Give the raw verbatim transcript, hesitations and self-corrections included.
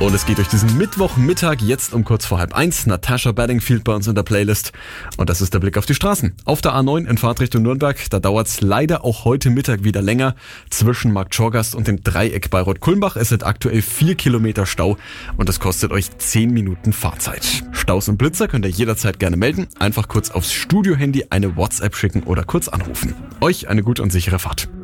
Und es geht durch diesen Mittwochmittag jetzt um kurz vor halb eins. Natasha Bedingfield bei uns in der Playlist. Und das ist der Blick auf die Straßen. Auf der A neun in Fahrtrichtung Nürnberg, da dauert es leider auch heute Mittag wieder länger. Zwischen Markt Schorgast und dem Dreieck bei Rot-Kulmbach. Es sind aktuell vier Kilometer Stau und das kostet euch zehn Minuten Fahrzeit. Staus und Blitzer könnt ihr jederzeit gerne melden. Einfach kurz aufs Studio-Handy eine WhatsApp schicken oder kurz anrufen. Euch eine gute und sichere Fahrt.